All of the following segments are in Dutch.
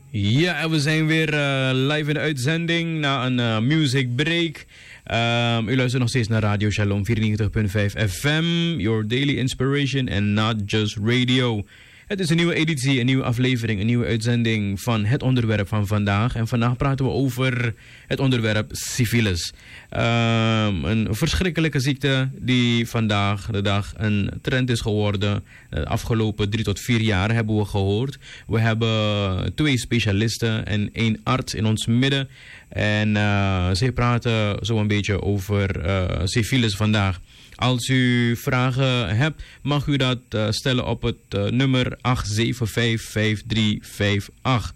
Ja, en we zijn weer live in de uitzending na een music break. U luistert nog steeds naar Radio Shalom 94.5 FM, your daily inspiration and not just radio. Het is een nieuwe editie, een nieuwe aflevering, een nieuwe uitzending van het onderwerp van vandaag. En vandaag praten we over het onderwerp syfilis. Een verschrikkelijke ziekte die vandaag de dag een trend is geworden. De afgelopen 3 tot 4 jaar hebben we gehoord. We hebben 2 specialisten en 1 arts in ons midden. En zij praten zo een beetje over syfilis vandaag. Als u vragen hebt, mag u dat stellen op het nummer 8755358.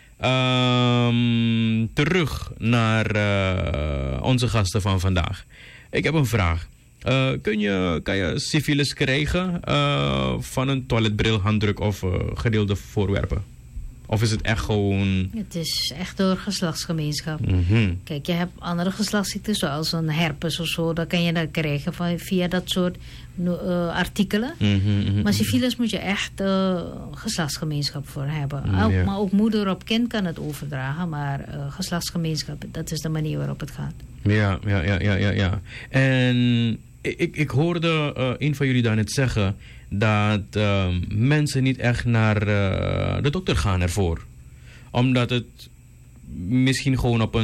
Terug naar onze gasten van vandaag. Ik heb een vraag. Kan je syfilis krijgen van een toiletbril, handdruk of gedeelde voorwerpen? Of is het echt gewoon... Het is echt door geslachtsgemeenschap. Mm-hmm. Kijk, je hebt andere geslachtsziekten, zoals een herpes of zo. Dan kan je dat krijgen via dat soort artikelen. Mm-hmm. Maar syfilis moet je echt geslachtsgemeenschap voor hebben. Ja. Maar ook moeder op kind kan het overdragen. Maar geslachtsgemeenschap, dat is de manier waarop het gaat. Ja. En ik hoorde een van jullie daarnet zeggen dat mensen niet echt naar de dokter gaan ervoor. Omdat het misschien gewoon op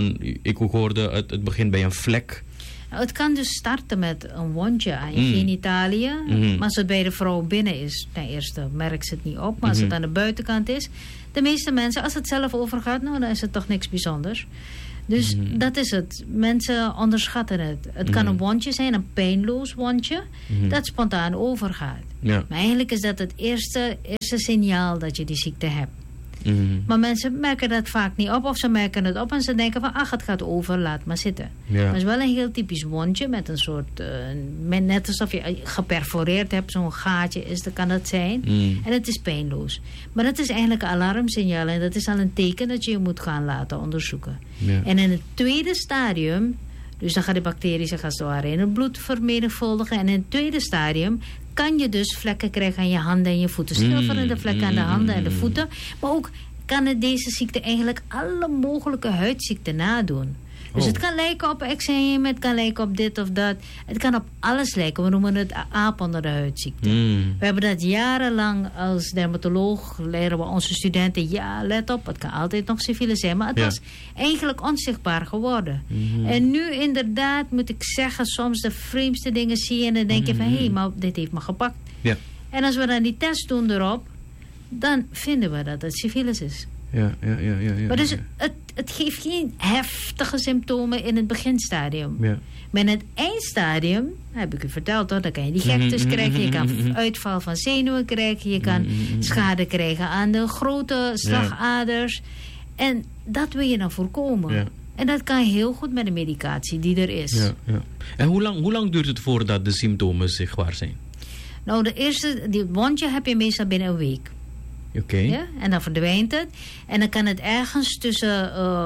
ik hoorde het begint bij een vlek. Het kan dus starten met een wondje aan je genitaliën. Mm-hmm. Maar als het bij de vrouw binnen is, ten eerste merkt ze het niet op. Maar als het aan de buitenkant is, de meeste mensen, als het zelf overgaat, nou dan is het toch niks bijzonders. Dus dat is het. Mensen onderschatten het. Het kan een wondje zijn, een pijnloos wondje, dat spontaan overgaat. Ja. Maar eigenlijk is dat het eerste signaal dat je die ziekte hebt. Mm-hmm. Maar mensen merken dat vaak niet op, of ze merken het op en ze denken van, het gaat over, laat maar zitten. Ja. Maar het is wel een heel typisch wondje met een soort, net alsof je geperforeerd hebt, zo'n gaatje kan het zijn. En het is pijnloos. Maar dat is eigenlijk een alarmsignaal en dat is al een teken dat je je moet gaan laten onderzoeken. Ja. En in het tweede stadium, dus dan gaat de bacterie zich als het ware in het bloed vermenigvuldigen. En in het tweede stadium kan je dus vlekken krijgen aan je handen en je voeten. Schilferende vlekken aan de handen en de voeten. Maar ook kan deze ziekte eigenlijk alle mogelijke huidziekten nadoen. Dus het kan lijken op eczeem, het kan lijken op dit of dat. Het kan op alles lijken. We noemen het aap onder de huidziekte. We hebben dat jarenlang als dermatoloog, leren we onze studenten, ja, let op, het kan altijd nog syfilis zijn. Maar het was eigenlijk onzichtbaar geworden. En nu inderdaad moet ik zeggen, soms de vreemdste dingen zie je en dan denk je van, hé, maar dit heeft me gepakt. Ja. En als we dan die test doen erop, dan vinden we dat het syfilis is. Ja. Maar dus het geeft geen heftige symptomen in het beginstadium. Ja. Maar in het eindstadium, heb ik u verteld hoor, dan kan je die gektes krijgen, je kan uitval van zenuwen krijgen, je kan schade krijgen aan de grote slagaders. En dat wil je dan voorkomen. Ja. En dat kan heel goed met de medicatie die er is. Ja. En hoe lang duurt het voordat de symptomen zichtbaar zijn? Nou, die wondje heb je meestal binnen een week. Oké. Ja? En dan verdwijnt het. En dan kan het ergens tussen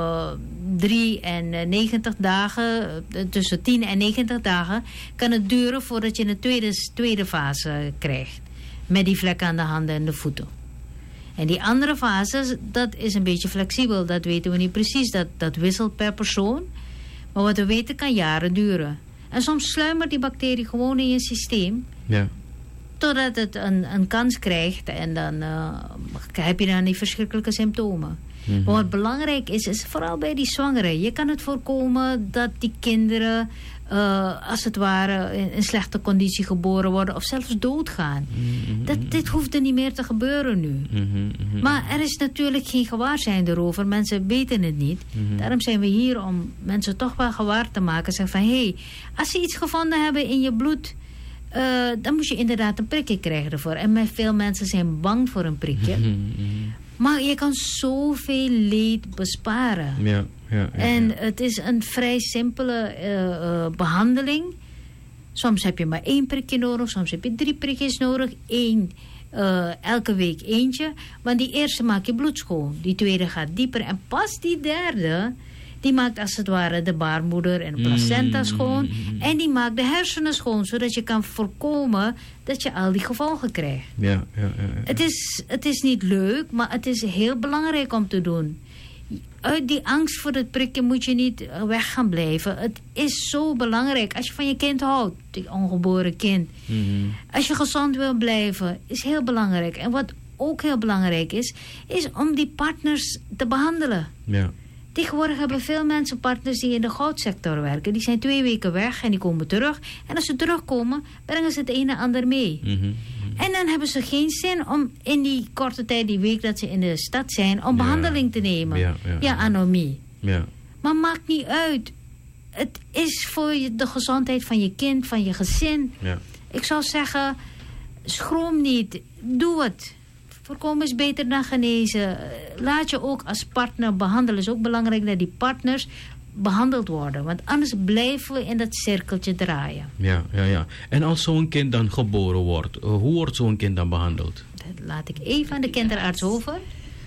3 en 90 dagen, tussen 10 en 90 dagen, kan het duren voordat je een tweede fase krijgt. Met die vlekken aan de handen en de voeten. En die andere fase, dat is een beetje flexibel. Dat weten we niet precies. Dat wisselt per persoon. Maar wat we weten kan jaren duren. En soms sluimert die bacterie gewoon in je systeem. Ja. Totdat het een kans krijgt en dan heb je dan die verschrikkelijke symptomen. Maar wat belangrijk is vooral bij die zwangeren. Je kan het voorkomen dat die kinderen als het ware in slechte conditie geboren worden of zelfs doodgaan. Dit hoeft er niet meer te gebeuren nu. Maar er is natuurlijk geen gewaarzijn erover. Mensen weten het niet. Daarom zijn we hier om mensen toch wel gewaar te maken. Zeggen van, hé, als ze iets gevonden hebben in je bloed, dan moet je inderdaad een prikje krijgen ervoor. En veel mensen zijn bang voor een prikje. Maar je kan zoveel leed besparen. Ja. En het is een vrij simpele behandeling. Soms heb je maar 1 prikje nodig. Soms heb je 3 prikjes nodig. Elke week eentje. Want die eerste maak je bloed schoon. Die tweede gaat dieper. En pas die derde Die maakt als het ware de baarmoeder en de placenta schoon. En die maakt de hersenen schoon. Zodat je kan voorkomen dat je al die gevolgen krijgt. Ja. Het is niet leuk, maar het is heel belangrijk om te doen. Uit die angst voor het prikken moet je niet weg gaan blijven. Het is zo belangrijk. Als je van je kind houdt, die ongeboren kind. Als je gezond wil blijven, is heel belangrijk. En wat ook heel belangrijk is om die partners te behandelen. Ja. Tegenwoordig hebben veel mensen partners die in de goudsector werken. Die zijn 2 weken weg en die komen terug. En als ze terugkomen, brengen ze het een en ander mee. En dan hebben ze geen zin om in die korte tijd, die week dat ze in de stad zijn, om behandeling te nemen. Anomie. Ja. Maar maakt niet uit. Het is voor de gezondheid van je kind, van je gezin. Ja. Ik zou zeggen, schroom niet. Doe het. Voorkomen is beter dan genezen. Laat je ook als partner behandelen. Het is ook belangrijk dat die partners behandeld worden. Want anders blijven we in dat cirkeltje draaien. Ja. En als zo'n kind dan geboren wordt, hoe wordt zo'n kind dan behandeld? Dat laat ik even aan de kinderarts over.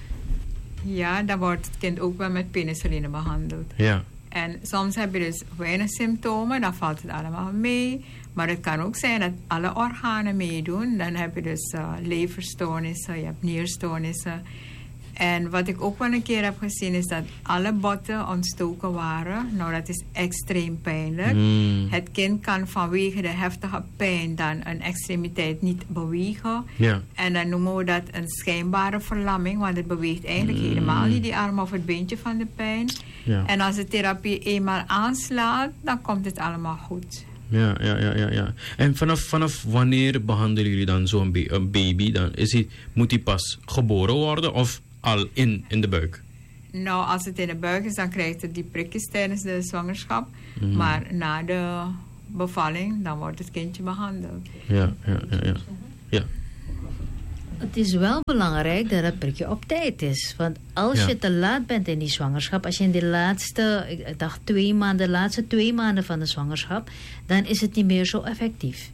Ja, dan wordt het kind ook wel met penicilline behandeld. Ja. En soms heb je dus weinig symptomen, dan valt het allemaal mee. Maar het kan ook zijn dat alle organen meedoen. Dan heb je dus leverstoornissen, je hebt nierstoornissen. En wat ik ook wel een keer heb gezien is dat alle botten ontstoken waren. Nou, dat is extreem pijnlijk. Het kind kan vanwege de heftige pijn dan een extremiteit niet bewegen. Ja. En dan noemen we dat een schijnbare verlamming, want het beweegt eigenlijk helemaal niet die arm of het beentje van de pijn. Ja. En als de therapie eenmaal aanslaat, dan komt het allemaal goed. Ja. En vanaf wanneer behandelen jullie dan zo'n baby? Dan moet hij pas geboren worden of al in de buik? Nou, als het in de buik is, dan krijgt het die prikjes tijdens de zwangerschap. Maar na de bevalling, dan wordt het kindje behandeld. Ja. Het is wel belangrijk dat het prikje op tijd is. Want als je te laat bent in die zwangerschap, als je in de laatste 2 maanden, laatste 2 maanden van de zwangerschap, dan is het niet meer zo effectief.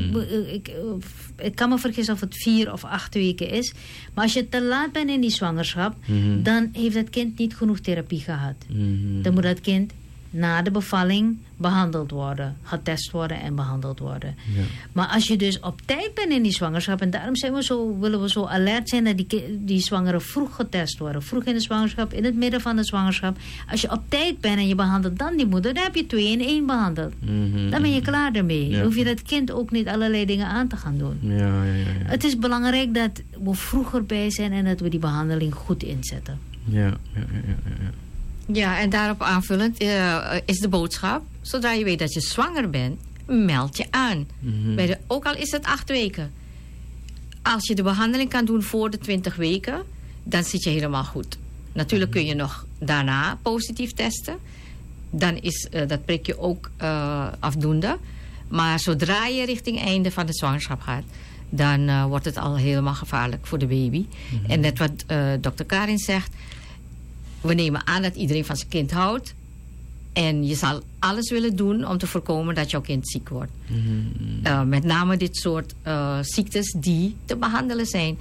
Ik kan me vergissen of het 4 of 8 weken is. Maar als je te laat bent in die zwangerschap, dan heeft het kind niet genoeg therapie gehad. Dan moet dat kind na de bevalling behandeld worden, getest worden en behandeld worden. Ja. Maar als je dus op tijd bent in die zwangerschap, en daarom willen we zo alert zijn dat die zwangeren vroeg getest worden. Vroeg in de zwangerschap, in het midden van de zwangerschap. Als je op tijd bent en je behandelt dan die moeder, dan heb je 2 in 1 behandeld. Dan ben je klaar ermee. Dan hoef je dat kind ook niet allerlei dingen aan te gaan doen. Ja. Het is belangrijk dat we vroeger bij zijn en dat we die behandeling goed inzetten. Ja. Ja, en daarop aanvullend is de boodschap, zodra je weet dat je zwanger bent, meld je aan. Ook al is het 8 weken. Als je de behandeling kan doen voor de 20 weken, dan zit je helemaal goed. Natuurlijk kun je nog daarna positief testen. Dan is dat prikje ook afdoende. Maar zodra je richting einde van de zwangerschap gaat, dan wordt het al helemaal gevaarlijk voor de baby. En net wat dokter Karin zegt, we nemen aan dat iedereen van zijn kind houdt. En je zal alles willen doen om te voorkomen dat jouw kind ziek wordt. Met name dit soort ziektes die te behandelen zijn.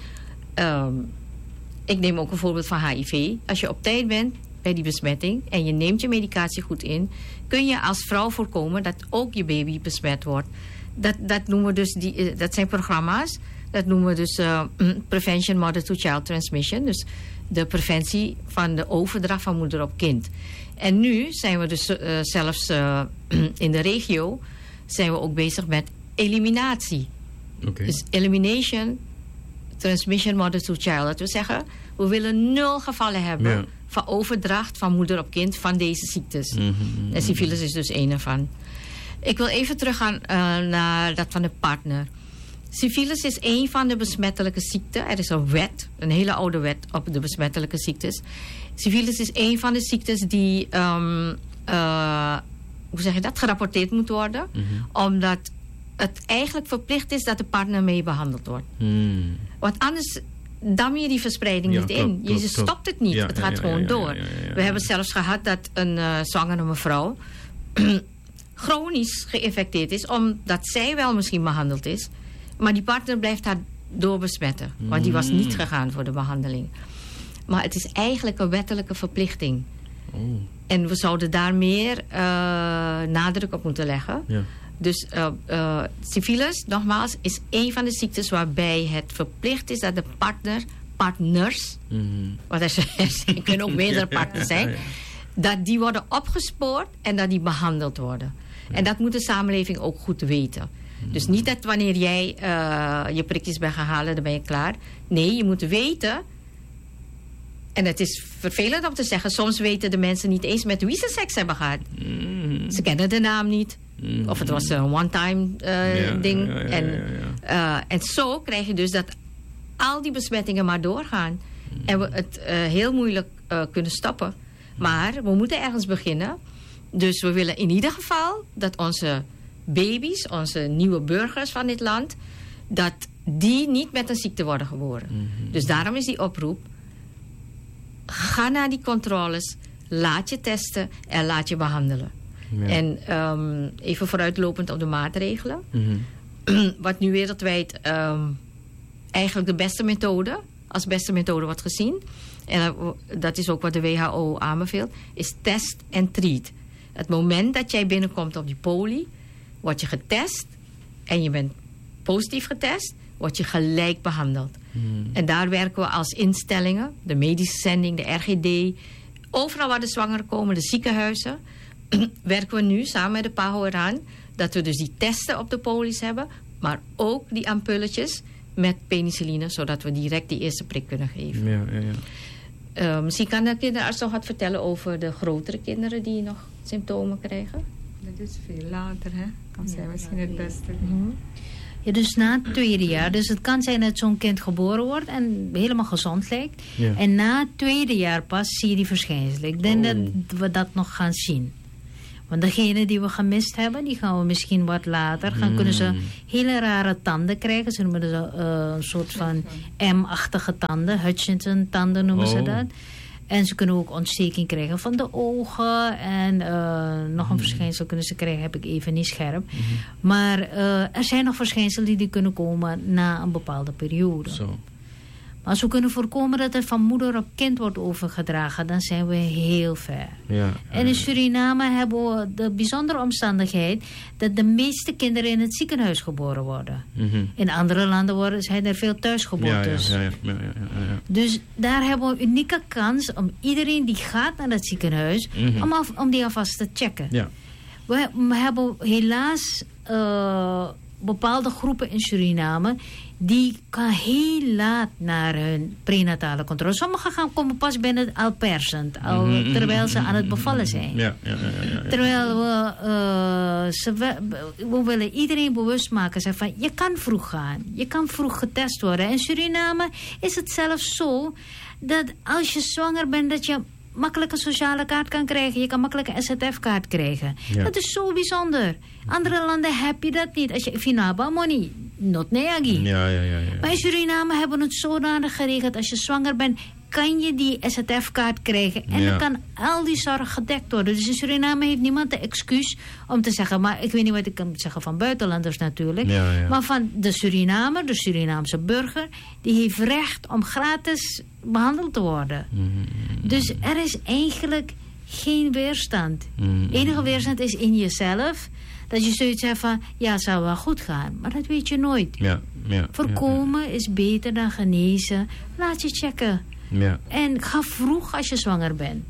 Ik neem ook een voorbeeld van HIV. Als je op tijd bent bij die besmetting en je neemt je medicatie goed in, kun je als vrouw voorkomen dat ook je baby besmet wordt. Dat noemen we dus dat zijn programma's. Dat noemen we dus Prevention Mother-to-Child Transmission. Dus de preventie van de overdracht van moeder op kind. En nu zijn we dus zelfs in de regio zijn we ook bezig met eliminatie. Okay. Dus elimination, transmission mother-to-child. Dat wil zeggen, we willen 0 gevallen hebben van overdracht van moeder op kind van deze ziektes. En syfilis is dus één ervan. Ik wil even teruggaan naar dat van de partner. Syfilis is een van de besmettelijke ziekten. Er is een wet, een hele oude wet op de besmettelijke ziektes. Syfilis is een van de ziektes die, gerapporteerd moet worden. Omdat het eigenlijk verplicht is dat de partner mee behandeld wordt. Want anders dam je die verspreiding niet in. Je stopt het niet, het gaat gewoon door. We hebben zelfs gehad dat een zwangere mevrouw chronisch geïnfecteerd is, omdat zij wel misschien behandeld is. Maar die partner blijft haar doorbesmetten. Want die was niet gegaan voor de behandeling. Maar het is eigenlijk een wettelijke verplichting. En we zouden daar meer nadruk op moeten leggen. Ja. Dus syfilis, nogmaals, is een van de ziektes waarbij het verplicht is dat de partners, want er kunnen ook meerdere partners zijn, dat die worden opgespoord en dat die behandeld worden. Ja. En dat moet de samenleving ook goed weten. Dus niet dat wanneer jij je prikjes bent gaan halen, dan ben je klaar. Nee, je moet weten. En het is vervelend om te zeggen, soms weten de mensen niet eens met wie ze seks hebben gehad. Ze kennen de naam niet. Of het was een one-time ding. En zo krijg je dus dat al die besmettingen maar doorgaan. En we het heel moeilijk kunnen stoppen. Maar we moeten ergens beginnen. Dus we willen in ieder geval dat onze baby's, onze nieuwe burgers van dit land, dat die niet met een ziekte worden geboren. Dus daarom is die oproep: ga naar die controles, laat je testen en laat je behandelen. Ja. En even vooruitlopend op de maatregelen. Wat nu wereldwijd eigenlijk de beste methode, als beste methode wordt gezien, en dat is ook wat de WHO aanbeveelt, is test en treat. Het moment dat jij binnenkomt op die poli, word je getest en je bent positief getest, word je gelijk behandeld. En daar werken we als instellingen, de medische zending, de RGD, overal waar de zwangeren komen, de ziekenhuizen, werken we nu samen met de PAHO eraan dat we dus die testen op de polies hebben, maar ook die ampulletjes met penicilline, zodat we direct die eerste prik kunnen geven. Misschien kan de kinderarts nog wat vertellen over de grotere kinderen die nog symptomen krijgen. Dat is veel later, hè? Kan zijn misschien het beste. Ja, dus na het 2e jaar. Dus het kan zijn dat zo'n kind geboren wordt en helemaal gezond lijkt. Ja. En na het 2e jaar pas zie je die verschijnselen. Ik denk dat we dat nog gaan zien. Want degene die we gemist hebben, die gaan we misschien wat later. Kunnen ze hele rare tanden krijgen. Ze noemen dat een soort van M-achtige tanden. Hutchinson-tanden noemen ze dat. En ze kunnen ook ontsteking krijgen van de ogen. En nog een verschijnsel kunnen ze krijgen, heb ik even niet scherp. Maar er zijn nog verschijnselen die kunnen komen na een bepaalde periode. Zo. Maar als we kunnen voorkomen dat het van moeder op kind wordt overgedragen, dan zijn we heel ver. En in Suriname hebben we de bijzondere omstandigheid dat de meeste kinderen in het ziekenhuis geboren worden. In andere landen zijn er veel thuisgeboortes. Dus daar hebben we een unieke kans om iedereen die gaat naar het ziekenhuis, om die alvast te checken. We hebben helaas bepaalde groepen in Suriname die gaan heel laat naar hun prenatale controle. Sommigen komen pas binnen al persend, terwijl ze aan het bevallen zijn. Terwijl we willen iedereen bewust maken, zeggen van, je kan vroeg gaan. Je kan vroeg getest worden. In Suriname is het zelfs zo dat als je zwanger bent, dat je makkelijk een sociale kaart kan krijgen. Je kan makkelijk een SZF-kaart krijgen. Dat is zo bijzonder. Andere landen heb je dat niet. Als je finaba money, not neagi. Maar in Suriname hebben we het zodanig geregeld. Als je zwanger bent, kan je die SZF-kaart krijgen. En dan kan al die zorg gedekt worden. Dus in Suriname heeft niemand de excuus om te zeggen, maar ik weet niet wat ik kan zeggen van buitenlanders natuurlijk. Maar van de Surinamer, de Surinaamse burger, die heeft recht om gratis behandeld te worden. Dus er is eigenlijk geen weerstand. Enige weerstand is in jezelf. Dat je zoiets hebt van, ja, het zou wel goed gaan. Maar dat weet je nooit. Voorkomen is beter dan genezen. Laat je checken. En ga vroeg als je zwanger bent.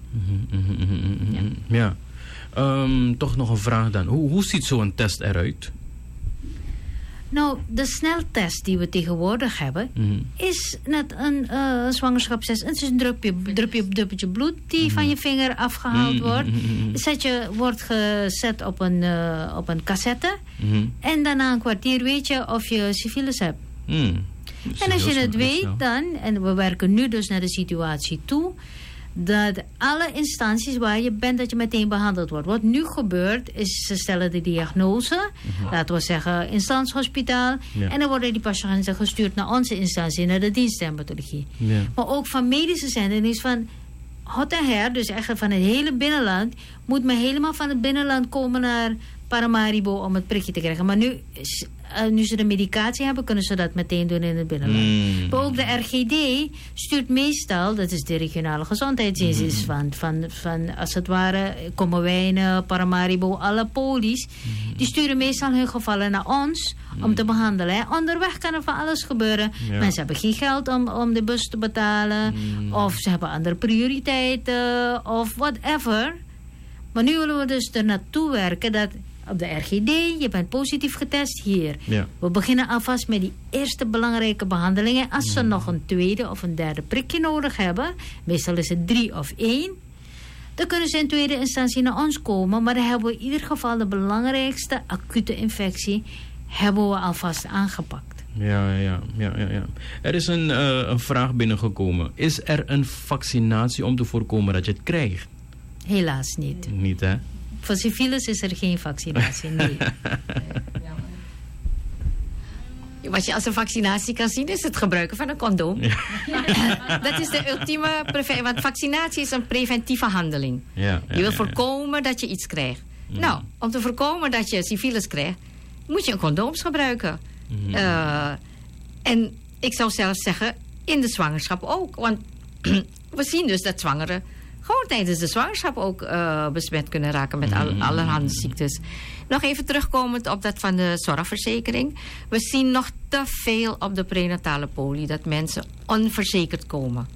Toch nog een vraag dan. Hoe ziet zo'n test eruit? Nou, de sneltest die we tegenwoordig hebben, is net een zwangerschapstest. Het is een druppeltje bloed die van je vinger afgehaald wordt. Wordt gezet op een cassette. En daarna een kwartier weet je of je syfilis hebt. En als je het weet dan, en we werken nu dus naar de situatie toe, dat alle instanties waar je bent, dat je meteen behandeld wordt. Wat nu gebeurt, is ze stellen de diagnose, laten we zeggen instantshospitaal, en dan worden die patiënten gestuurd naar onze instantie, naar de dienstdermatologie. Maar ook van medische zending is van hot en her, dus eigenlijk van het hele binnenland, moet men helemaal van het binnenland komen naar Paramaribo om het prikje te krijgen. Maar nu ze de medicatie hebben, kunnen ze dat meteen doen in het binnenland. Maar ook de RGD stuurt meestal, dat is de regionale gezondheidsdienst, van als het ware Kommerwijnen, Paramaribo, alle polies, die sturen meestal hun gevallen naar ons om te behandelen. Hè. Onderweg kan er van alles gebeuren. Ja. Mensen hebben geen geld om de bus te betalen, of ze hebben andere prioriteiten, of whatever. Maar nu willen we dus er naartoe werken dat op de RGD, je bent positief getest hier. Ja. We beginnen alvast met die eerste belangrijke behandelingen. Als ze nog een tweede of een derde prikje nodig hebben, meestal is het 3 of 1, dan kunnen ze in tweede instantie naar ons komen. Maar dan hebben we in ieder geval de belangrijkste acute infectie hebben we alvast aangepakt. Ja. Er is een vraag binnengekomen. Is er een vaccinatie om te voorkomen dat je het krijgt? Helaas niet. Niet, hè? Voor syfilis is er geen vaccinatie, nee. Wat je als een vaccinatie kan zien, is het gebruiken van een condoom. Ja. Dat is de ultieme preventie. Want vaccinatie is een preventieve handeling. Je wil voorkomen dat je iets krijgt. Nou, om te voorkomen dat je syfilis krijgt, moet je een condooms gebruiken. En ik zou zelfs zeggen, in de zwangerschap ook. Want we zien dus dat zwangeren gewoon tijdens de zwangerschap ook besmet kunnen raken met allerhande ziektes. Nog even terugkomend op dat van de zorgverzekering. We zien nog te veel op de prenatale poli dat mensen onverzekerd komen.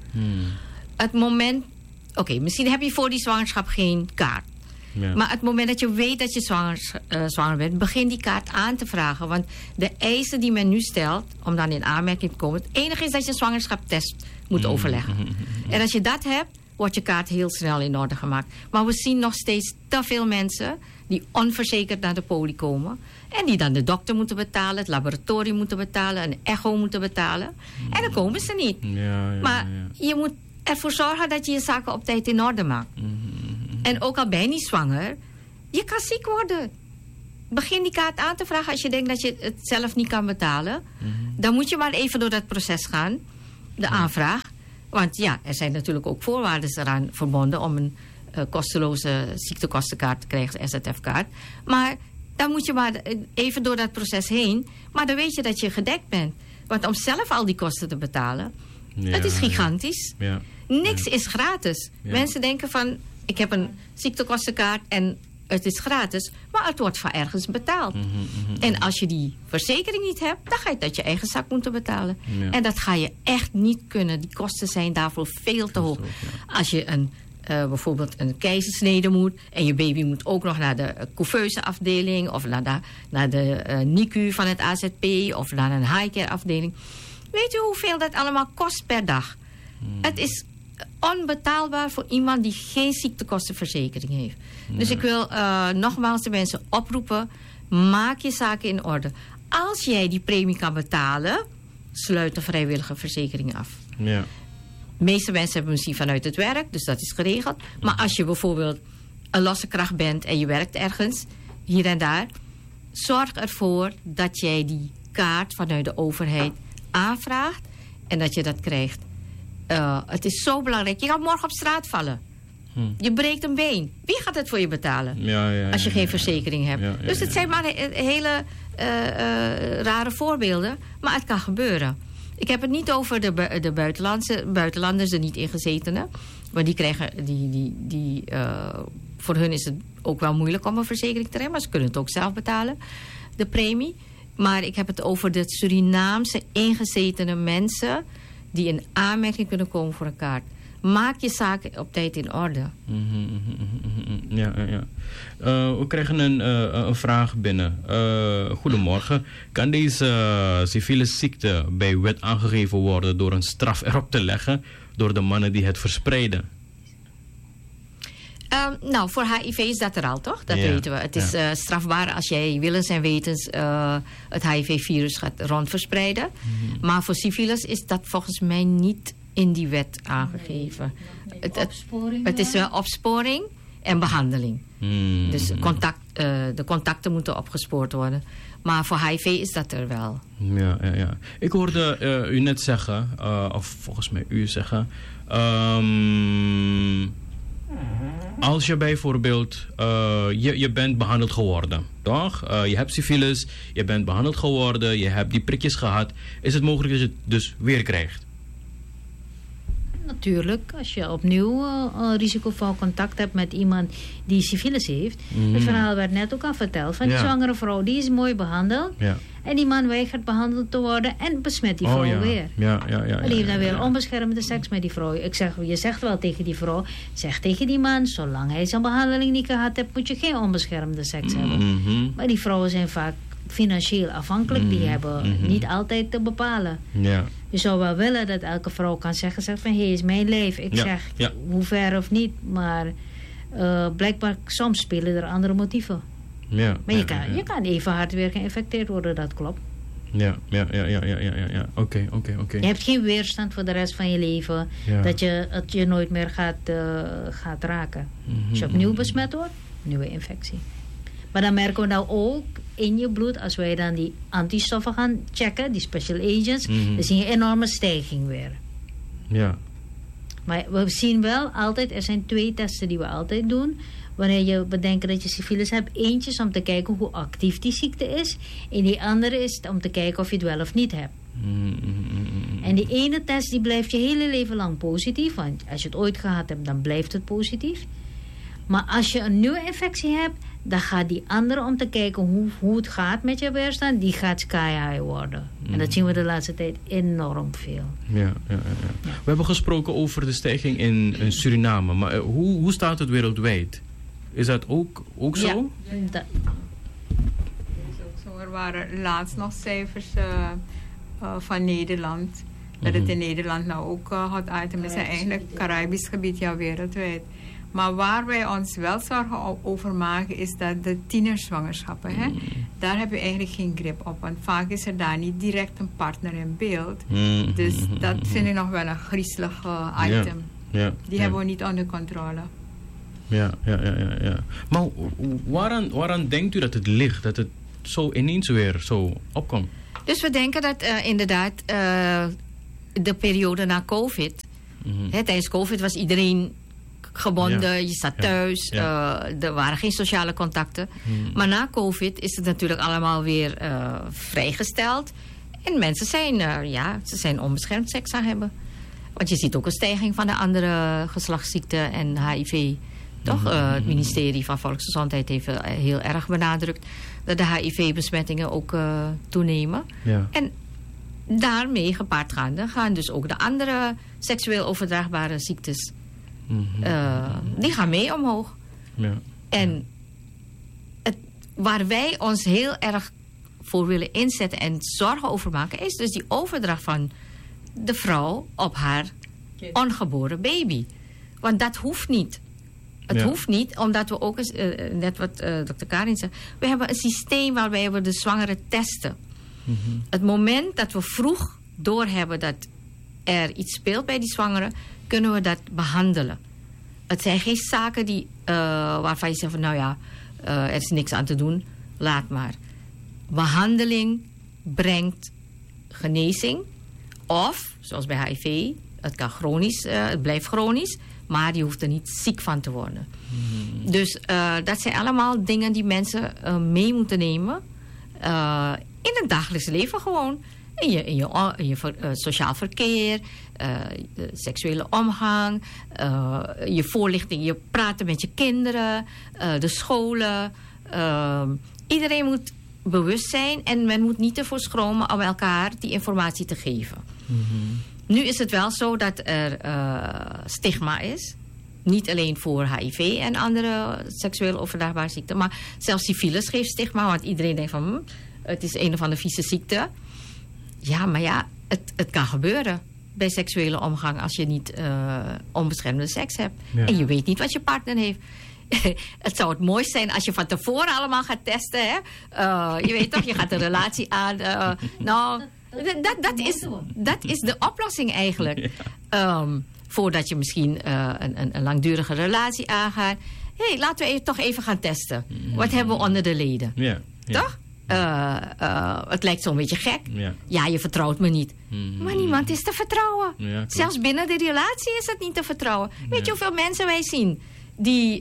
Het moment, misschien heb je voor die zwangerschap geen kaart. Ja. Maar het moment dat je weet dat je zwanger bent, begin die kaart aan te vragen. Want de eisen die men nu stelt om dan in aanmerking te komen, het enige is dat je een zwangerschapstest moet overleggen. En als je dat hebt, wordt je kaart heel snel in orde gemaakt. Maar we zien nog steeds te veel mensen die onverzekerd naar de poli komen. En die dan de dokter moeten betalen, het laboratorium moeten betalen, een echo moeten betalen. En dan komen ze niet. Maar je moet ervoor zorgen dat je je zaken op tijd in orde maakt. En ook al ben je niet zwanger, je kan ziek worden. Begin die kaart aan te vragen als je denkt dat je het zelf niet kan betalen. Dan moet je maar even door dat proces gaan, de aanvraag. Want ja, er zijn natuurlijk ook voorwaarden eraan verbonden om een kosteloze ziektekostenkaart te krijgen, SZF-kaart. Maar dan moet je maar even door dat proces heen. Maar dan weet je dat je gedekt bent. Want om zelf al die kosten te betalen, het is gigantisch. Ja. Niks is gratis. Ja. Mensen denken van, ik heb een ziektekostenkaart en het is gratis, maar het wordt van ergens betaald. En als je die verzekering niet hebt, dan ga je het uit je eigen zak moeten betalen. Ja. En dat ga je echt niet kunnen. Die kosten zijn daarvoor veel te hoog. Als je bijvoorbeeld een keizersnede moet en je baby moet ook nog naar de couveuse afdeling of naar de NICU van het AZP of naar een high-care afdeling. Weet u hoeveel dat allemaal kost per dag? Het is onbetaalbaar voor iemand die geen ziektekostenverzekering heeft. Dus ik wil nogmaals de mensen oproepen, maak je zaken in orde. Als jij die premie kan betalen, sluit een vrijwillige verzekering af. Ja. De meeste mensen hebben misschien vanuit het werk, dus dat is geregeld. Maar als je bijvoorbeeld een losse kracht bent en je werkt ergens, hier en daar, zorg ervoor dat jij die kaart vanuit de overheid aanvraagt en dat je dat krijgt. Het is zo belangrijk. Je gaat morgen op straat vallen. Je breekt een been. Wie gaat het voor je betalen? Als je geen verzekering hebt. Dus het zijn maar hele rare voorbeelden. Maar het kan gebeuren. Ik heb het niet over de buitenlanders, de niet ingezetenen. Maar die krijgen, voor hun is het ook wel moeilijk om een verzekering te krijgen. Maar ze kunnen het ook zelf betalen, de premie. Maar ik heb het over de Surinaamse ingezetene mensen die in aanmerking kunnen komen voor een kaart. Maak je zaken op tijd in orde. Ja. We krijgen een vraag binnen. Goedemorgen. Kan deze civiele ziekte bij wet aangegeven worden door een straf erop te leggen door de mannen die het verspreiden? Voor HIV is dat er al, toch? Dat weten we. Het is strafbaar als jij willens en wetens het HIV-virus gaat rondverspreiden. Maar voor syfilis is dat volgens mij niet in die wet aangegeven. Het is wel opsporing en behandeling. Dus de contacten moeten opgespoord worden. Maar voor HIV is dat er wel. Ja. Ik hoorde u net zeggen, of volgens mij u zeggen, als je bijvoorbeeld, je bent behandeld geworden, toch? Je hebt syfilis, je bent behandeld geworden, je hebt die prikjes gehad. Is het mogelijk dat je het dus weer krijgt? Natuurlijk, als je opnieuw risicovol contact hebt met iemand die syfilis heeft. Het verhaal werd net ook al verteld van die zwangere vrouw, die is mooi behandeld. Ja. En die man weigert behandeld te worden en besmet die vrouw weer. En die heeft dan weer onbeschermde seks met die vrouw. Je zegt wel tegen die vrouw, zeg tegen die man, zolang hij zijn behandeling niet gehad heeft, moet je geen onbeschermde seks hebben. Maar die vrouwen zijn vaak financieel afhankelijk, die hebben niet altijd te bepalen. Ja. Je zou wel willen dat elke vrouw kan zeggen van, hey, is mijn lijf. Ik zeg, hoe ver of niet, maar blijkbaar soms spelen er andere motieven. Ja, maar je kan even hard weer geïnfecteerd worden, dat klopt. Ja. Oké. Je hebt geen weerstand voor de rest van je leven, dat je nooit meer gaat raken. Als je opnieuw besmet wordt, nieuwe infectie. Maar dan merken we nou ook in je bloed, als wij dan die antistoffen gaan checken, die special agents, dan zie je een enorme stijging weer. Ja. Maar we zien wel altijd, er zijn 2 testen die we altijd doen. Wanneer je bedenkt dat je syfilis hebt, eentje is om te kijken hoe actief die ziekte is. En die andere is om te kijken of je het wel of niet hebt. En die ene test die blijft je hele leven lang positief. Want als je het ooit gehad hebt, dan blijft het positief. Maar als je een nieuwe infectie hebt, dan gaat die andere om te kijken hoe het gaat met je weerstand, die gaat sky high worden. En dat zien we de laatste tijd enorm veel. Ja. We hebben gesproken over de stijging in Suriname. Maar hoe staat het wereldwijd? Is dat ook zo? Ja, dat is ook zo. Er waren laatst nog cijfers van Nederland. Dat het in Nederland nou ook hot item is. Eigenlijk Caribisch gebied, wereldwijd. Maar waar wij ons wel zorgen over maken, is dat de tienerzwangerschappen, daar heb je eigenlijk geen grip op. Want vaak is er daar niet direct een partner in beeld. Dus dat vind ik nog wel een griezelig item. Die hebben we niet onder controle. Ja. Maar waaraan denkt u dat het ligt? Dat het zo ineens weer zo opkomt? Dus we denken dat inderdaad de periode na COVID... tijdens COVID was iedereen gebonden, je zat thuis, er waren geen sociale contacten. Maar na COVID is het natuurlijk allemaal weer vrijgesteld. En mensen zijn, ze zijn onbeschermd seks aan hebben. Want je ziet ook een stijging van de andere geslachtsziekten en HIV. Toch? Het ministerie van Volksgezondheid heeft heel erg benadrukt dat de HIV-besmettingen ook toenemen. Ja. En daarmee gepaardgaande gaan dus ook de andere seksueel overdraagbare ziektes, die gaan mee omhoog. Ja. En waar wij ons heel erg voor willen inzetten en zorgen over maken, is dus die overdracht van de vrouw op haar ongeboren baby. Want dat hoeft niet. Het hoeft niet, omdat we ook, net wat dokter Karin zei, we hebben een systeem waarbij we de zwangeren testen. Het moment dat we vroeg doorhebben dat er iets speelt bij die zwangeren, kunnen we dat behandelen. Het zijn geen zaken die, waarvan je zegt van er is niks aan te doen, laat maar. Behandeling brengt genezing. Of, zoals bij HIV, het kan chronisch, het blijft chronisch, maar je hoeft er niet ziek van te worden. Dus dat zijn allemaal dingen die mensen mee moeten nemen. In het dagelijks leven gewoon. In je sociaal verkeer, de seksuele omgang, je voorlichting, je praten met je kinderen, de scholen. Iedereen moet bewust zijn en men moet niet ervoor schromen om elkaar die informatie te geven. Nu is het wel zo dat er stigma is. Niet alleen voor HIV en andere seksueel overdraagbare ziekten, maar zelfs syfilis geeft stigma, want iedereen denkt van het is een of andere vieze ziekte. Ja, maar het kan gebeuren bij seksuele omgang als je niet onbeschermde seks hebt. Ja. En je weet niet wat je partner heeft. Het zou het mooist zijn als je van tevoren allemaal gaat testen. Hè? Je weet toch, je gaat een relatie aan. Dat is de oplossing eigenlijk. Ja. Voordat je misschien een langdurige relatie aangaat. Laten we toch even gaan testen. Wat hebben we onder de leden? Ja. Toch? Het lijkt zo'n beetje gek. Ja, je vertrouwt me niet. Maar niemand is te vertrouwen. Ja, zelfs binnen de relatie is het niet te vertrouwen. Weet je hoeveel mensen wij zien die...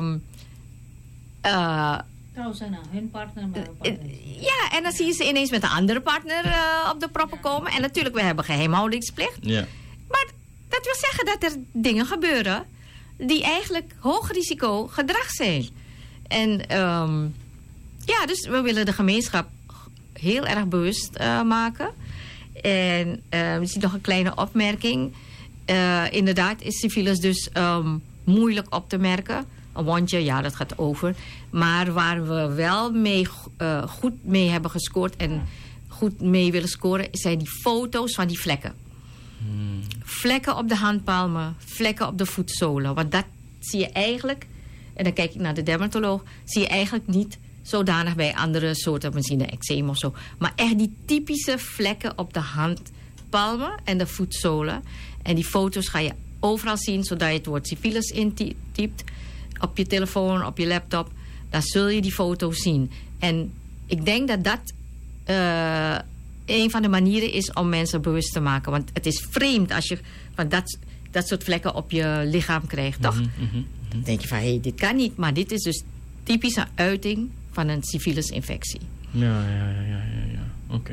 Trouwens, hun partner, maar een partner. Ja, en dan zie je ze ineens met een andere partner op de proppen komen. En natuurlijk, we hebben geheimhoudingsplicht. Ja. Maar dat wil zeggen dat er dingen gebeuren die eigenlijk hoog risico gedrag zijn. En dus we willen de gemeenschap heel erg bewust maken. En misschien nog een kleine opmerking. Inderdaad is syfilis dus moeilijk op te merken. Een wondje, ja, dat gaat over. Maar waar we wel goed mee hebben gescoord en goed mee willen scoren, zijn die foto's van die vlekken. Vlekken op de handpalmen, vlekken op de voetzolen. Want dat zie je eigenlijk, en dan kijk ik naar de dermatoloog, zie je eigenlijk niet zodanig bij andere soorten, misschien een eczeem of zo. Maar echt die typische vlekken op de handpalmen en de voetzolen. En die foto's ga je overal zien, zodat je het woord syfilis intypt. Op je telefoon, op je laptop, dan zul je die foto's zien. En ik denk dat dat een van de manieren is om mensen bewust te maken. Want het is vreemd als je van dat soort vlekken op je lichaam krijgt, toch? Dan denk je van, dit kan niet. Maar dit is dus typische uiting van een syfilis-infectie. Ja. Oké.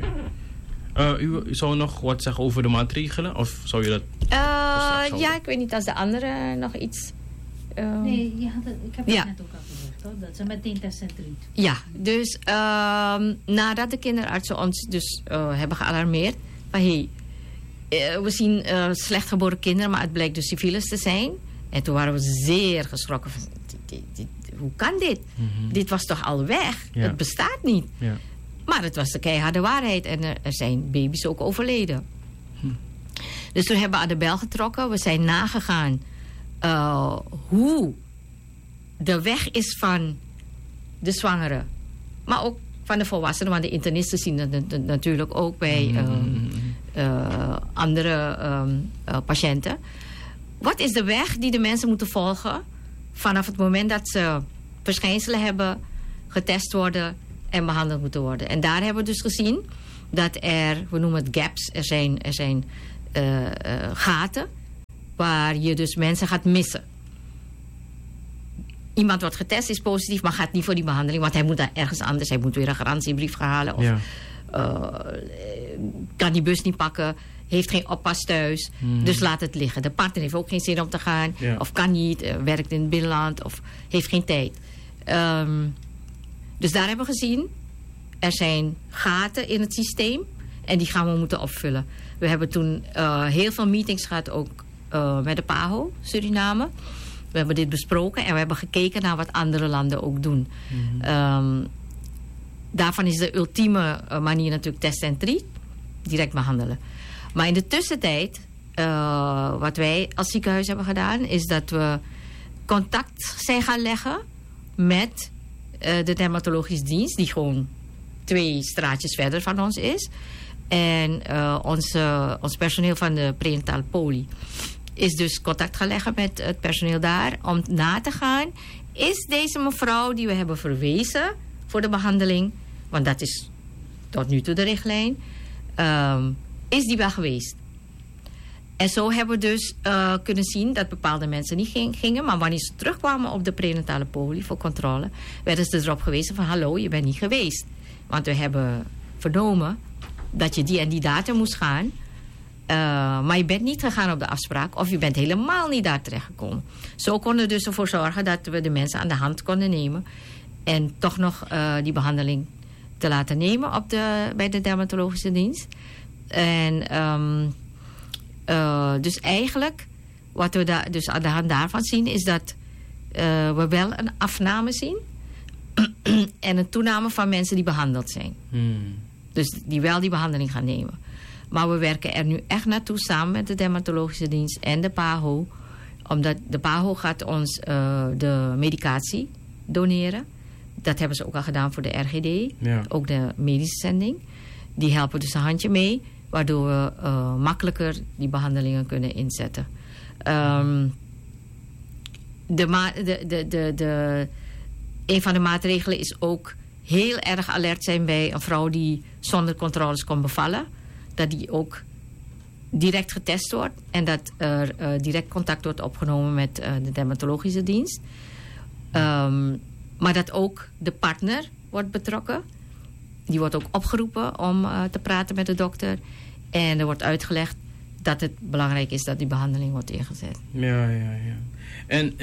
U zou nog wat zeggen over de maatregelen? Of zou je dat... ja, ik weet niet als de andere nog iets... nee, ik heb het net ook al gezegd, hoor, dat ze meteen testen triet. Ja, dus nadat de kinderartsen ons dus hebben gealarmeerd van we zien slecht geboren kinderen, maar het blijkt dus syfilis te zijn. En toen waren we zeer geschrokken van, hoe kan dit? Dit was toch al weg? Ja. Het bestaat niet. Ja. Maar het was de keiharde waarheid en er zijn baby's ook overleden. Dus toen hebben we aan de bel getrokken. We zijn nagegaan hoe de weg is van de zwangere, maar ook van de volwassenen, want de internisten zien dat natuurlijk ook bij andere patiënten. Wat is de weg die de mensen moeten volgen vanaf het moment dat ze verschijnselen hebben, getest worden en behandeld moeten worden? En daar hebben we dus gezien dat we noemen het gaps, er zijn gaten waar je dus mensen gaat missen. Iemand wordt getest, is positief, maar gaat niet voor die behandeling, want hij moet daar ergens anders. Hij moet weer een garantiebrief gaan halen. Of kan die bus niet pakken. Heeft geen oppas thuis. Dus laat het liggen. De partner heeft ook geen zin om te gaan. Ja. Of kan niet, werkt in het binnenland. Of heeft geen tijd. Dus daar hebben we gezien. Er zijn gaten in het systeem. En die gaan we moeten opvullen. We hebben toen heel veel meetings gehad ook met de PAHO, Suriname. We hebben dit besproken en we hebben gekeken naar wat andere landen ook doen. Daarvan is de ultieme manier natuurlijk test en treat. Direct behandelen. Maar in de tussentijd, wat wij als ziekenhuis hebben gedaan, is dat we contact zijn gaan leggen met de dermatologische dienst, die gewoon 2 straatjes verder van ons is. En ons personeel van de prenatale poli is dus contact gaan leggen met het personeel daar om na te gaan, is deze mevrouw die we hebben verwezen voor de behandeling, want dat is tot nu toe de richtlijn, is die wel geweest. En zo hebben we dus kunnen zien dat bepaalde mensen niet gingen, maar wanneer ze terugkwamen op de prenatale poli voor controle, werden ze erop gewezen van hallo, je bent niet geweest. Want we hebben vernomen dat je die en die datum moest gaan. Maar je bent niet gegaan op de afspraak of je bent helemaal niet daar terechtgekomen. Zo konden we dus ervoor zorgen dat we de mensen aan de hand konden nemen en toch nog die behandeling te laten nemen bij de dermatologische dienst. En dus eigenlijk wat we dus aan de hand daarvan zien is dat we wel een afname zien en een toename van mensen die behandeld zijn. Dus die wel die behandeling gaan nemen. Maar we werken er nu echt naartoe samen met de dermatologische dienst en de PAHO. Omdat de PAHO gaat ons de medicatie doneren. Dat hebben ze ook al gedaan voor de RGD. Ja. Ook de medische zending. Die helpen dus een handje mee. Waardoor we makkelijker die behandelingen kunnen inzetten. Een van de maatregelen is ook heel erg alert zijn bij een vrouw die zonder controles kon bevallen. Dat die ook direct getest wordt en dat er direct contact wordt opgenomen met de dermatologische dienst. Maar dat ook de partner wordt betrokken. Die wordt ook opgeroepen om te praten met de dokter. En er wordt uitgelegd dat het belangrijk is dat die behandeling wordt ingezet. Ja. En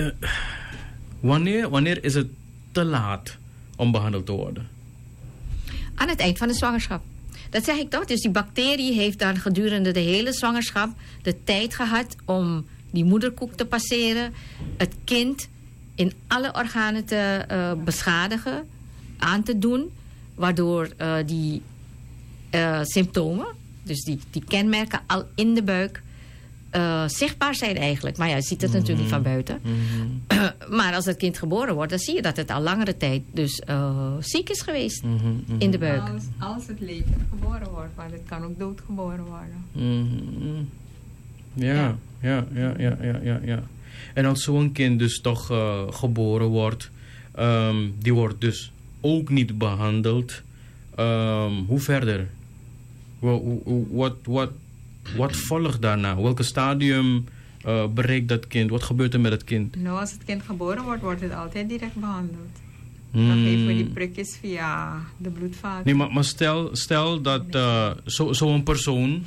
wanneer is het te laat om behandeld te worden? Aan het eind van de zwangerschap. Dat zeg ik toch. Dus die bacterie heeft dan gedurende de hele zwangerschap de tijd gehad om die moederkoek te passeren. Het kind in alle organen te beschadigen, aan te doen. Waardoor die symptomen, dus die kenmerken al in de buik, zichtbaar zijn eigenlijk. Maar ja, je ziet het natuurlijk van buiten. Maar als het kind geboren wordt, dan zie je dat het al langere tijd dus ziek is geweest in de buik. Als het levend geboren wordt, maar het kan ook doodgeboren worden. Ja. En als zo'n kind dus toch geboren wordt, die wordt dus ook niet behandeld. Hoe verder? Wat volgt daarna? Welke stadium bereikt dat kind? Wat gebeurt er met het kind? Nou, als het kind geboren wordt, wordt het altijd direct behandeld. Dan geven we die prikjes via de bloedvaten. Nee, maar stel dat zo'n persoon...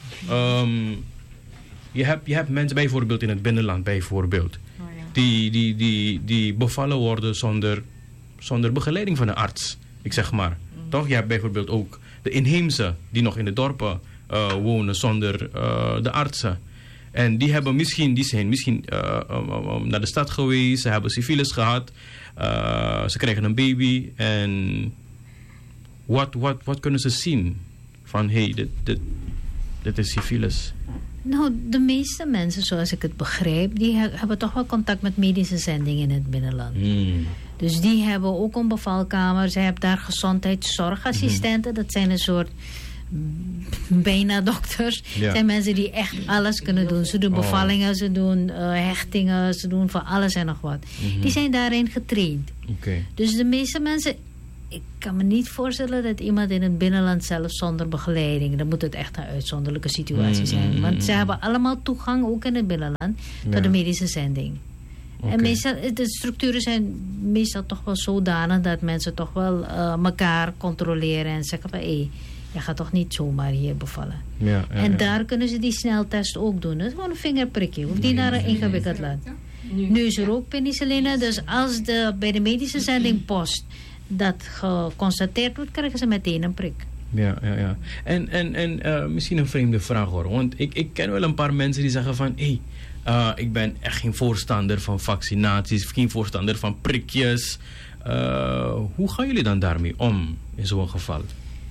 Je hebt mensen bijvoorbeeld in het binnenland bijvoorbeeld. Die bevallen worden zonder begeleiding van een arts. Ik zeg maar. Toch? Je hebt bijvoorbeeld ook de inheemse die nog in de dorpen wonen zonder de artsen. En die zijn misschien naar de stad geweest. Ze hebben syfilis gehad. Ze krijgen een baby. En wat kunnen ze zien? Van dit is syfilis. Nou, de meeste mensen, zoals ik het begrijp, die hebben toch wel contact met medische zendingen in het binnenland. Dus die hebben ook een bevalkamer. Ze hebben daar gezondheidszorgassistenten. Dat zijn een soort bijna dokters. Ja. Dat zijn mensen die echt alles kunnen doen. Ze doen bevallingen, ze doen hechtingen, ze doen van alles en nog wat. Die zijn daarin getraind. Dus de meeste mensen... Ik kan me niet voorstellen dat iemand in het binnenland zelf zonder begeleiding... dan moet het echt een uitzonderlijke situatie zijn. Want ze hebben allemaal toegang, ook in het binnenland... tot de medische zending. En meestal, de structuren zijn meestal toch wel zodanig... dat mensen toch wel elkaar controleren en zeggen van... je gaat toch niet zomaar hier bevallen. En daar kunnen ze die sneltest ook doen. Dat is gewoon een vingerprikje. Hoeft niet naar een ingewikkeld land. Nu is er ook penicilline. Dus als bij de medische zending post... dat geconstateerd wordt, krijgen ze meteen een prik. Ja. En misschien een vreemde vraag hoor. Want ik ken wel een paar mensen die zeggen van... ik ben echt geen voorstander van vaccinaties. Geen voorstander van prikjes. Hoe gaan jullie dan daarmee om in zo'n geval?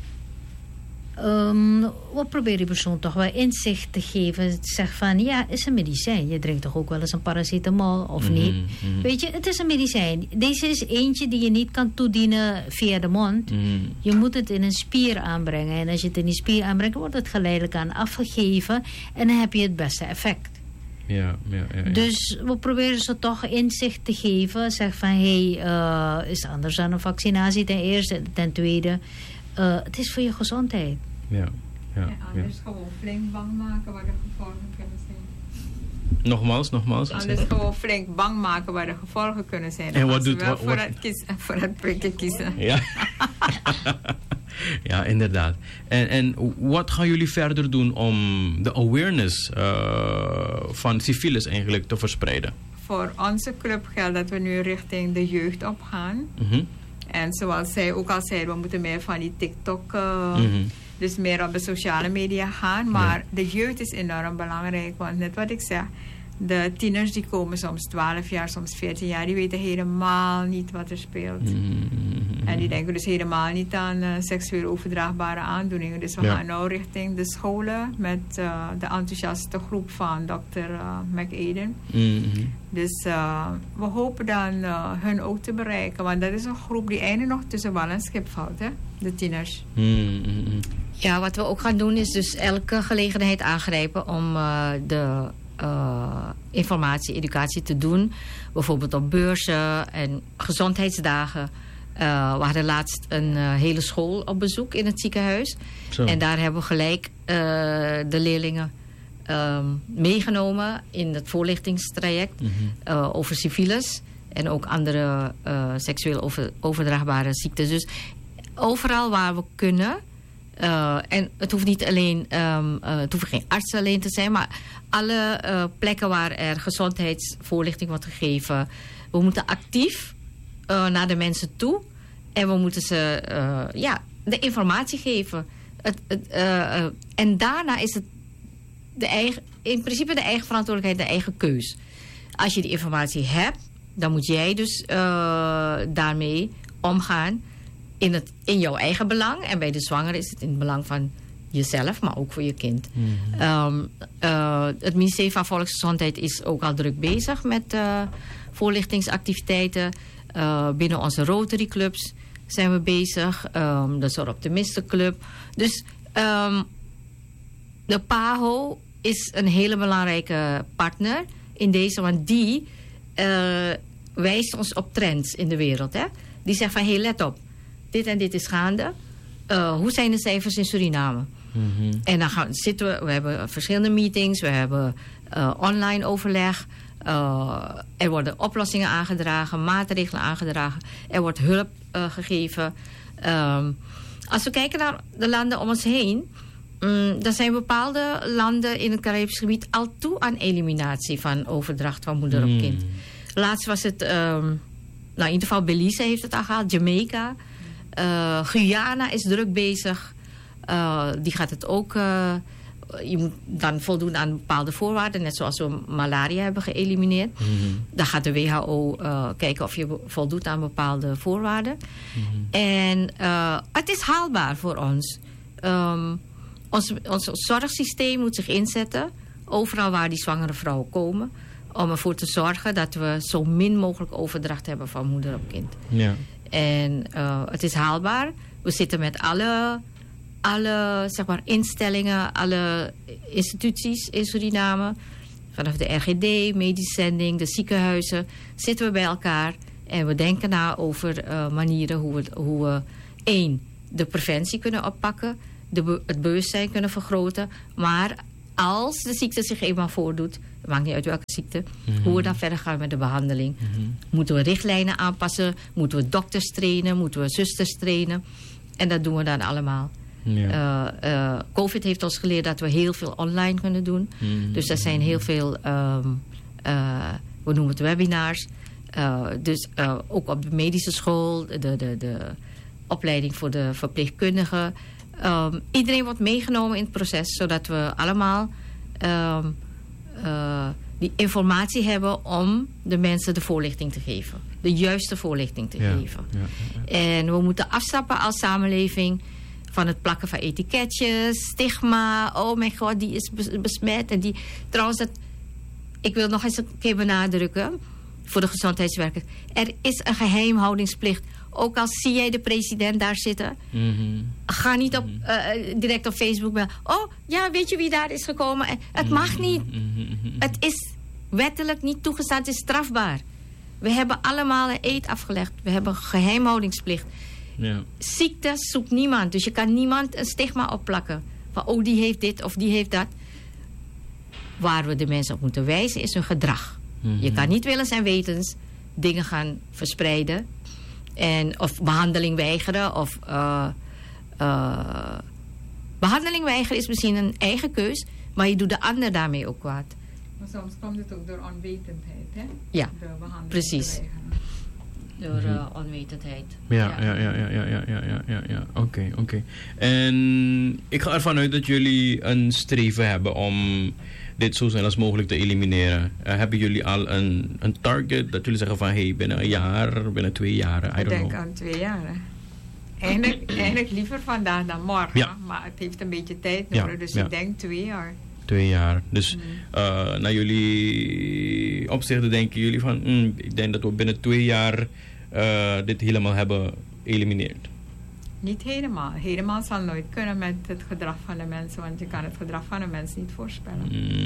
We proberen die persoon toch wel inzicht te geven. Zeg van, ja, is een medicijn. Je drinkt toch ook wel eens een paracetamol of niet? Weet je, het is een medicijn. Deze is eentje die je niet kan toedienen via de mond. Je moet het in een spier aanbrengen. En als je het in die spier aanbrengt, wordt het geleidelijk aan afgegeven. En dan heb je het beste effect. Ja. Dus we proberen ze toch inzicht te geven. Zeg van, is anders dan een vaccinatie ten eerste. Ten tweede, het is voor je gezondheid. Ja, anders gewoon flink bang maken waar de gevolgen kunnen zijn. Nogmaals. Anders gewoon flink bang maken waar de gevolgen kunnen zijn. En wat doet voor het prikken kiezen. Ja. Ja, inderdaad. En wat gaan jullie verder doen om de awareness van syfilis eigenlijk te verspreiden? Voor onze club geldt dat we nu richting de jeugd opgaan. En zoals zij ook al zei, we moeten meer van die TikTok, dus meer op de sociale media gaan. Maar de jeugd is enorm belangrijk, want net wat ik zeg, de tieners die komen soms 12 jaar, soms 14 jaar, die weten helemaal niet wat er speelt. En die denken dus helemaal niet aan seksueel overdraagbare aandoeningen. Dus we gaan nu richting de scholen met de enthousiaste groep van Dr. McAden. Dus we hopen dan hun ook te bereiken. Want dat is een groep die eigenlijk nog tussen wal en schip valt, hè? De tieners. Ja, wat we ook gaan doen is dus elke gelegenheid aangrijpen om de informatie, educatie te doen. Bijvoorbeeld op beurzen en gezondheidsdagen. We hadden laatst een hele school op bezoek in het ziekenhuis. Zo. En daar hebben we gelijk de leerlingen meegenomen in het voorlichtingstraject over syfilis en ook andere seksueel overdraagbare ziektes. Dus overal waar we kunnen, en het hoeft niet alleen, het hoeft geen arts alleen te zijn, maar alle plekken waar er gezondheidsvoorlichting wordt gegeven, we moeten actief naar de mensen toe en we moeten ze de informatie geven. En daarna is het in principe de eigen verantwoordelijkheid, de eigen keus. Als je die informatie hebt, dan moet jij dus daarmee omgaan in jouw eigen belang. En bij de zwangere is het in het belang van jezelf, maar ook voor je kind. Het ministerie van Volksgezondheid is ook al druk bezig met voorlichtingsactiviteiten. Binnen onze Rotary clubs zijn we bezig. De Zorgoptimistenclub. Dus de PAHO is een hele belangrijke partner in deze, want die wijst ons op trends in de wereld. Hè? Die zegt van, let op, dit en dit is gaande. Hoe zijn de cijfers in Suriname? En dan we hebben verschillende meetings, we hebben online overleg. Er worden oplossingen aangedragen, maatregelen aangedragen. Er wordt hulp gegeven. Als we kijken naar de landen om ons heen, dan zijn bepaalde landen in het Caribisch gebied al toe aan eliminatie van overdracht van moeder op kind. Laatst was het, in ieder geval Belize heeft het al gehaald, Jamaica. Guyana is druk bezig. Die gaat het ook, je moet dan voldoen aan bepaalde voorwaarden, net zoals we malaria hebben geëlimineerd. Dan gaat de WHO kijken of je voldoet aan bepaalde voorwaarden. En het is haalbaar voor ons. Ons zorgsysteem moet zich inzetten, overal waar die zwangere vrouwen komen, om ervoor te zorgen dat we zo min mogelijk overdracht hebben van moeder op kind. Ja. En het is haalbaar. We zitten met alle zeg maar, instellingen, alle instituties in Suriname. Vanaf de RGD, medische zending, de ziekenhuizen, zitten we bij elkaar. En we denken na over manieren hoe we de preventie kunnen oppakken, het bewustzijn kunnen vergroten. Maar als de ziekte zich eenmaal voordoet, het maakt niet uit welke ziekte, hoe we dan verder gaan met de behandeling. Moeten we richtlijnen aanpassen? Moeten we dokters trainen? Moeten we zusters trainen? En dat doen we dan allemaal. Ja. COVID heeft ons geleerd dat we heel veel online kunnen doen. Dus er zijn heel veel, we noemen het webinars. Dus ook op de medische school, de opleiding voor de verpleegkundigen. Iedereen wordt meegenomen in het proces, zodat we allemaal die informatie hebben om de mensen de voorlichting te geven. De juiste voorlichting te geven. Ja. En we moeten afstappen als samenleving van het plakken van etiketjes, stigma. Oh mijn god, die is besmet. En die, trouwens, ik wil nog eens een keer benadrukken voor de gezondheidswerkers. Er is een geheimhoudingsplicht. Ook al zie jij de president daar zitten. Ga niet direct op Facebook bellen. Oh, ja, weet je wie daar is gekomen? Het mag niet. Het is wettelijk niet toegestaan. Het is strafbaar. We hebben allemaal een eed afgelegd. We hebben een geheimhoudingsplicht. Ja. Ziekte zoekt niemand. Dus je kan niemand een stigma opplakken. Van, oh, die heeft dit of die heeft dat. Waar we de mensen op moeten wijzen is hun gedrag. Je kan niet willens en wetens dingen gaan verspreiden. Of behandeling weigeren. Of behandeling weigeren is misschien een eigen keus. Maar je doet de ander daarmee ook kwaad. Maar soms komt het ook door onwetendheid, hè? Ja, precies. Door onwetendheid. Ja. Oké. En ik ga ervan uit dat jullie een streven hebben om dit zo snel als mogelijk te elimineren. Hebben jullie al een target dat jullie zeggen van binnen een jaar, binnen 2 jaar? Ik denk aan 2 jaar. Eigenlijk liever vandaag dan morgen. Ja. Maar het heeft een beetje tijd nodig. Dus ik denk 2 jaar. 2 jaar. Dus naar jullie opzichten denken jullie van ik denk dat we binnen 2 jaar dit helemaal hebben geëlimineerd. Niet helemaal. Helemaal zal nooit kunnen met het gedrag van de mensen, want je kan het gedrag van de mensen niet voorspellen.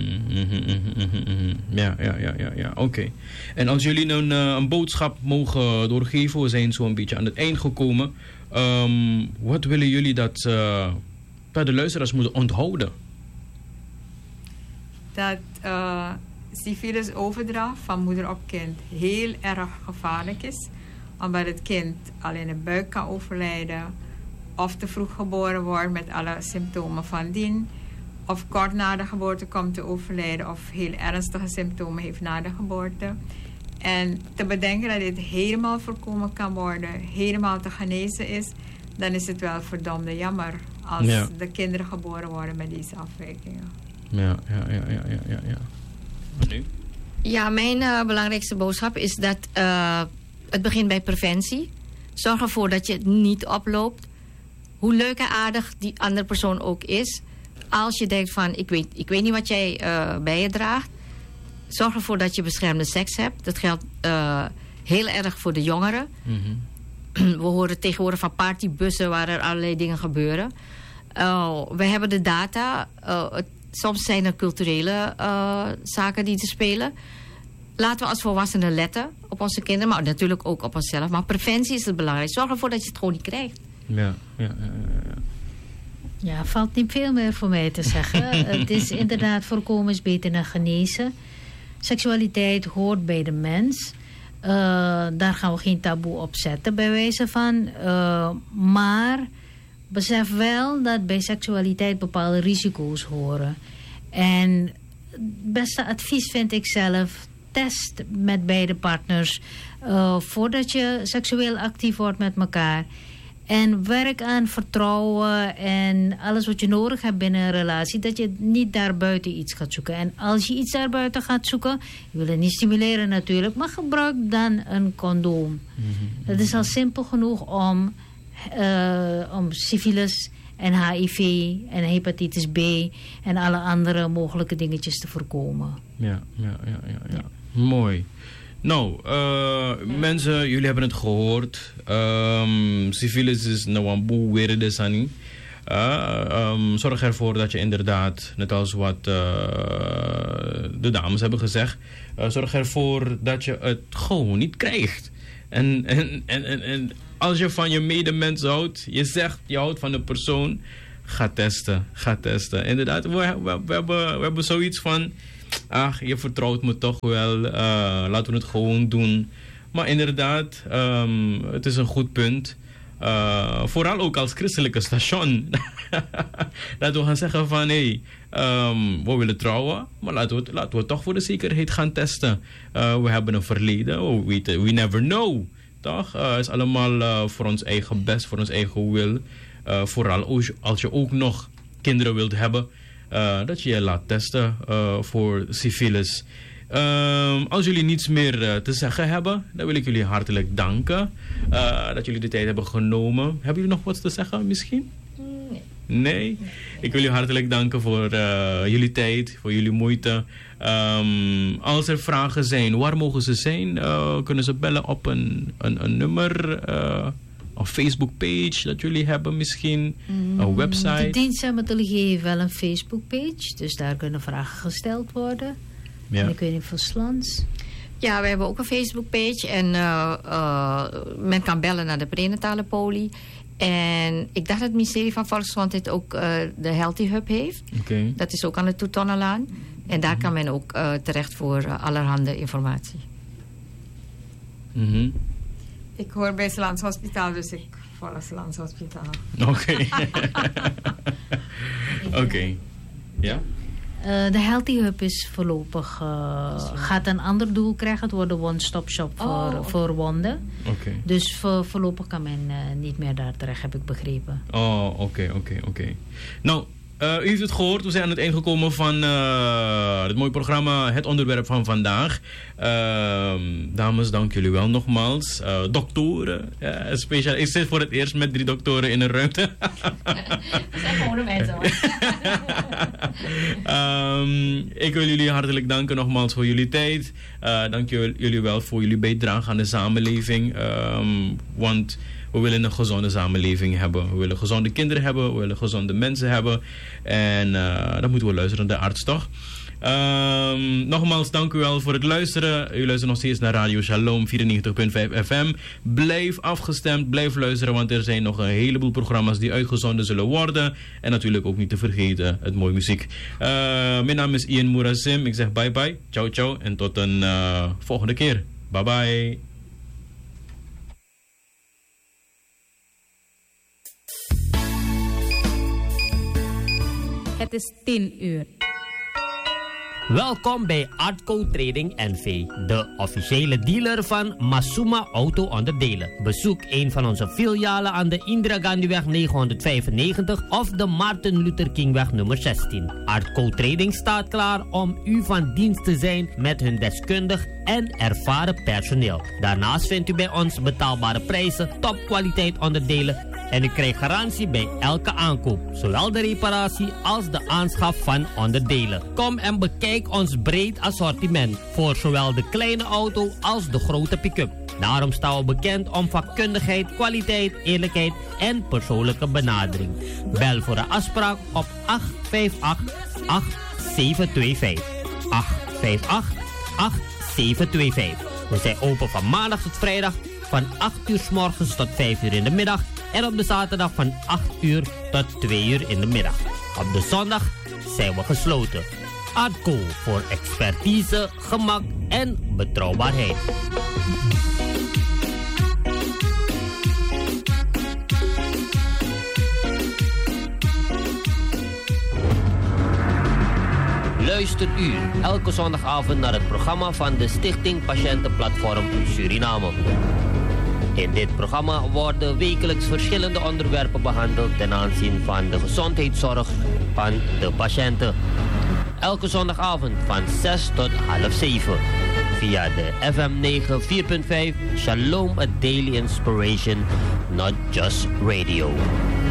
Ja. Oké. En als jullie nou een boodschap mogen doorgeven, we zijn zo een beetje aan het eind gekomen. Wat willen jullie dat de luisteraars moeten onthouden? dat syfilis overdracht van moeder op kind heel erg gevaarlijk is. Omdat het kind al in de buik kan overlijden. Of te vroeg geboren wordt met alle symptomen van dien. Of kort na de geboorte komt te overlijden. Of heel ernstige symptomen heeft na de geboorte. En te bedenken dat dit helemaal voorkomen kan worden. Helemaal te genezen is. Dan is het wel verdomde jammer. Als de kinderen geboren worden met deze afwijkingen. Ja. En nu? Ja, mijn belangrijkste boodschap is dat het begint bij preventie. Zorg ervoor dat je het niet oploopt. Hoe leuk en aardig die andere persoon ook is. Als je denkt van, ik weet niet wat jij bij je draagt. Zorg ervoor dat je beschermde seks hebt. Dat geldt heel erg voor de jongeren. Mm-hmm. We horen tegenwoordig van partybussen waar er allerlei dingen gebeuren. We hebben de data. Soms zijn er culturele zaken die te spelen. Laten we als volwassenen letten op onze kinderen, maar natuurlijk ook op onszelf. Maar preventie is het belangrijk. Zorg ervoor dat je het gewoon niet krijgt. Ja, valt niet veel meer voor mij te zeggen. Het is inderdaad voorkomen is beter dan genezen. Seksualiteit hoort bij de mens. Daar gaan we geen taboe op zetten bij wijze van. Maar besef wel dat bij seksualiteit bepaalde risico's horen. En het beste advies vind ik zelf, test met beide partners voordat je seksueel actief wordt met elkaar. En werk aan vertrouwen en alles wat je nodig hebt binnen een relatie. Dat je niet daarbuiten iets gaat zoeken. En als je iets daarbuiten gaat zoeken, je wil het niet stimuleren natuurlijk, maar gebruik dan een condoom. Mm-hmm. Dat is al simpel genoeg om syfilis en HIV en hepatitis B en alle andere mogelijke dingetjes te voorkomen. Ja. Mooi. Nou, mensen, jullie hebben het gehoord. Syfilis is nou een boel weer de sani. Zorg ervoor dat je inderdaad, net als wat de dames hebben gezegd, zorg ervoor dat je het gewoon niet krijgt. En als je van je medemens houdt, je zegt je houdt van een persoon, ga testen. Inderdaad, we hebben zoiets van, ach, je vertrouwt me toch wel, laten we het gewoon doen. Maar inderdaad, het is een goed punt. Vooral ook als christelijke station. Laten we gaan zeggen van, we willen trouwen, maar laten we toch voor de zekerheid gaan testen. We hebben een verleden, we never know. Toch? Het is allemaal voor ons eigen best, voor ons eigen wil. Vooral als je ook nog kinderen wilt hebben, dat je je laat testen voor syfilis. Als jullie niets meer te zeggen hebben, dan wil ik jullie hartelijk danken dat jullie de tijd hebben genomen. Hebben jullie nog wat te zeggen misschien? Nee? Ik wil jullie hartelijk danken voor jullie tijd, voor jullie moeite. Als er vragen zijn, waar mogen ze zijn? Kunnen ze bellen op een nummer, een Facebook-page dat jullie hebben misschien, een website? De dienstzaammetologie heeft wel een Facebook-page, dus daar kunnen vragen gesteld worden. Ja. En ik weet niet voor Slans. Ja, we hebben ook een Facebook-page en men kan bellen naar de prenatale poli. En ik dacht dat het ministerie van Volksgezondheid ook de Healthy Hub heeft. Okay. Dat is ook aan de Toetonnenlaan. En daar kan men ook terecht voor allerhande informatie. Mm-hmm. Ik hoor bij Slans Hospitaal, dus ik volg Slans Hospitaal. Oké. Ja? De Healthy Hub is voorlopig gaat een ander doel krijgen. Het wordt een one-stop shop voor wonden. Okay. Dus voorlopig kan men niet meer daar terecht, heb ik begrepen. Oh, oké. Nou, u heeft het gehoord. We zijn aan het eind gekomen van het mooie programma, het onderwerp van vandaag. Dames, dank jullie wel nogmaals. Doktoren, speciaal. Ik zit voor het eerst met 3 doktoren in een ruimte. Dat zijn gewone mensen hoor. Ik wil jullie hartelijk danken nogmaals voor jullie tijd. Dank jullie wel voor jullie bijdrage aan de samenleving. Want we willen een gezonde samenleving hebben. We willen gezonde kinderen hebben. We willen gezonde mensen hebben. En dan moeten we luisteren naar de arts, toch? Nogmaals, dank u wel voor het luisteren. U luistert nog steeds naar Radio Shalom 94.5 FM. Blijf afgestemd, blijf luisteren, want er zijn nog een heleboel programma's die uitgezonden zullen worden. En natuurlijk ook niet te vergeten het mooie muziek. Mijn naam is Ian Murazim. Ik zeg bye bye, ciao ciao en tot een volgende keer. Bye bye. Het is 10 uur. Welkom bij Artco Trading NV, de officiële dealer van Masuma Auto-onderdelen. Bezoek een van onze filialen aan de Indira Gandhiweg 995 of de Martin Luther Kingweg nummer 16. Artco Trading staat klaar om u van dienst te zijn met hun deskundig en ervaren personeel. Daarnaast vindt u bij ons betaalbare prijzen, topkwaliteit onderdelen en u krijgt garantie bij elke aankoop, zowel de reparatie als de aanschaf van onderdelen. Kom en bekijk ons breed assortiment voor zowel de kleine auto als de grote pick-up. Daarom staan we bekend om vakkundigheid, kwaliteit, eerlijkheid en persoonlijke benadering. Bel voor een afspraak op 858-8725. 858-8725. We zijn open van maandag tot vrijdag van 8 uur 's morgens tot 5 uur in de middag. En op de zaterdag van 8 uur tot 2 uur in de middag. Op de zondag zijn we gesloten. Artco voor expertise, gemak en betrouwbaarheid. Luistert u elke zondagavond naar het programma van de Stichting Patiëntenplatform Suriname. In dit programma worden wekelijks verschillende onderwerpen behandeld ten aanzien van de gezondheidszorg van de patiënten. Elke zondagavond van 6 tot half 7 via de FM 94.5 Shalom, a daily inspiration, not just radio.